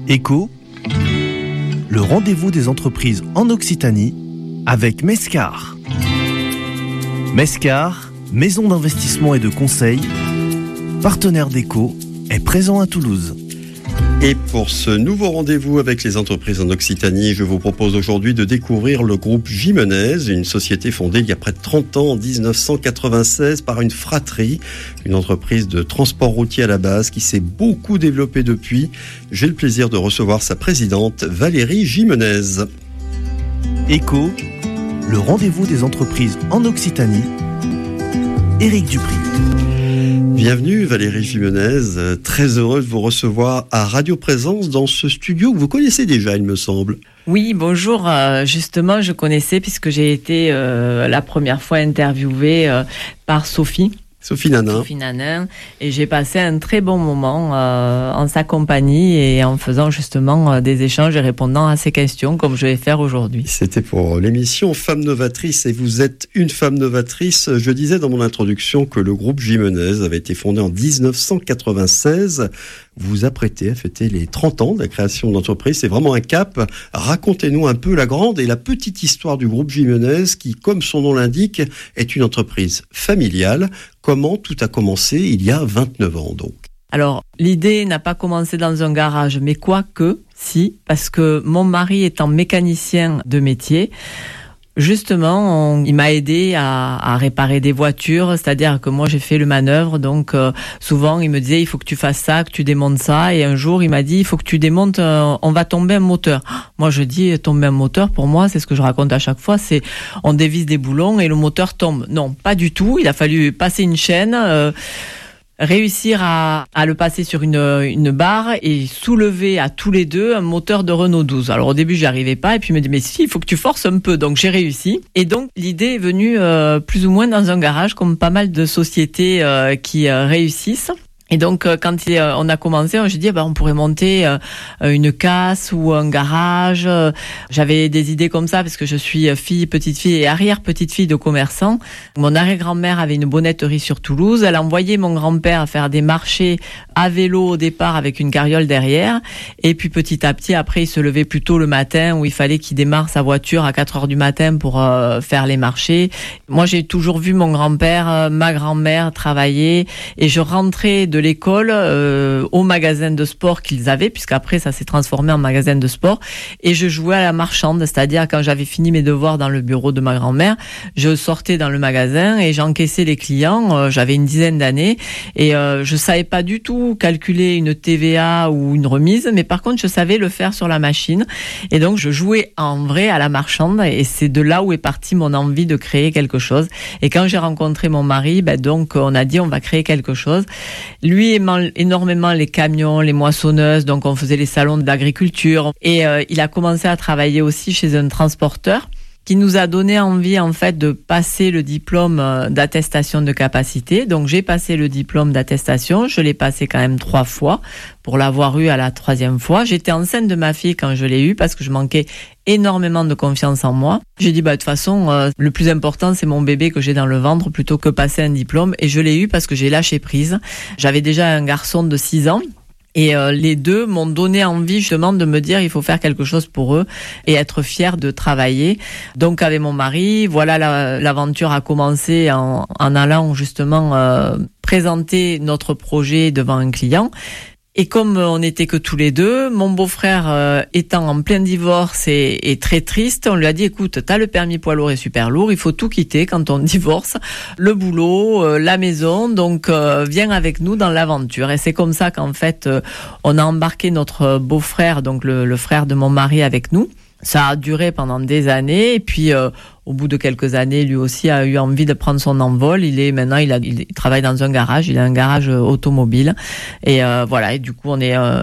Écho, le rendez-vous des entreprises en Occitanie avec Mescar. Mescar, maison d'investissement et de conseil, partenaire d'Écho, est présent à Toulouse. Et pour ce nouveau rendez-vous avec les entreprises en Occitanie, je vous propose aujourd'hui de découvrir le groupe Gimenez, une société fondée il y a près de 30 ans, en 1996, par une fratrie, une entreprise de transport routier à la base qui s'est beaucoup développée depuis. J'ai le plaisir de recevoir sa présidente, Valérie Gimenez. Écho, le rendez-vous des entreprises en Occitanie, Éric Dupri. Bienvenue Valérie Gimenez, très heureux de vous recevoir à Radio Présence dans ce studio que vous connaissez déjà, il me semble. Oui, bonjour. Justement, je connaissais puisque j'ai été la première fois interviewée par Sophie Nanin, et j'ai passé un très bon moment en sa compagnie et en faisant justement des échanges et répondant à ses questions comme je vais faire aujourd'hui. C'était pour l'émission Femmes Novatrices et vous êtes une femme novatrice. Je disais dans mon introduction que le groupe Gimenez avait été fondé en 1996. Vous vous apprêtez à fêter les 30 ans de la création de l'entreprise. C'est vraiment un cap. Racontez-nous un peu la grande et la petite histoire du groupe Gimenez qui, comme son nom l'indique, est une entreprise familiale. Comment tout a commencé il y a 29 ans donc? Alors, l'idée n'a pas commencé dans un garage, mais quoique, si, parce que mon mari étant mécanicien de métier, justement, il m'a aidé à réparer des voitures, c'est-à-dire que moi j'ai fait le manœuvre, donc souvent il me disait il faut que tu fasses ça, que tu démontes ça, et un jour il m'a dit il faut que tu démontes, on va tomber un moteur. Moi je dis tomber un moteur, pour moi c'est ce que je raconte à chaque fois, c'est on dévisse des boulons et le moteur tombe. Non, pas du tout, il a fallu passer une chaîne, réussir à le passer sur une barre et soulever à tous les deux un moteur de Renault 12. Alors au début j'y arrivais pas et puis il me dit mais si, il faut que tu forces un peu. Donc j'ai réussi et donc l'idée est venue plus ou moins dans un garage comme pas mal de sociétés qui réussissent. Et donc, quand on a commencé, j'ai dit, on pourrait monter une casse ou un garage. J'avais des idées comme ça parce que je suis petite fille et arrière-petite-fille de commerçants. Mon arrière-grand-mère avait une bonnetterie sur Toulouse. Elle envoyait mon grand-père faire des marchés à vélo au départ avec une carriole derrière. Et puis petit à petit, après, il se levait plus tôt le matin où il fallait qu'il démarre sa voiture à 4 heures du matin pour faire les marchés. Moi, j'ai toujours vu mon grand-père, ma grand-mère travailler et je rentrais de l'école au magasin de sport qu'ils avaient, puisqu'après ça s'est transformé en magasin de sport, et je jouais à la marchande, c'est-à-dire quand j'avais fini mes devoirs dans le bureau de ma grand-mère, je sortais dans le magasin et j'encaissais les clients. J'avais une dizaine d'années et je savais pas du tout calculer une TVA ou une remise, mais par contre je savais le faire sur la machine, et donc je jouais en vrai à la marchande, et c'est de là où est partie mon envie de créer quelque chose. Et quand j'ai rencontré mon mari, donc on a dit on va créer quelque chose. Lui aimant énormément les camions, les moissonneuses, donc on faisait les salons d'agriculture, et il a commencé à travailler aussi chez un transporteur qui nous a donné envie en fait de passer le diplôme d'attestation de capacité. Donc j'ai passé le diplôme d'attestation, je l'ai passé quand même 3 fois pour l'avoir eu à la 3e fois. J'étais enceinte de ma fille quand je l'ai eu parce que je manquais énormément de confiance en moi. J'ai dit de toute façon le plus important c'est mon bébé que j'ai dans le ventre plutôt que passer un diplôme, et je l'ai eu parce que j'ai lâché prise. J'avais déjà un garçon de 6 ans. Et les deux m'ont donné envie justement de me dire il faut faire quelque chose pour eux et être fier de travailler. Donc avec mon mari, voilà, l'aventure a commencé en allant justement présenter notre projet devant un client. Et comme on n'était que tous les deux, mon beau-frère étant en plein divorce et très triste, on lui a dit écoute, t'as le permis poids lourd et super lourd, il faut tout quitter quand on divorce, le boulot, la maison, donc viens avec nous dans l'aventure. Et c'est comme ça qu'en fait on a embarqué notre beau-frère, donc le frère de mon mari, avec nous. Ça a duré pendant des années, et puis au bout de quelques années, lui aussi a eu envie de prendre son envol. Il travaille dans un garage, il a un garage automobile, et voilà. Et du coup, on est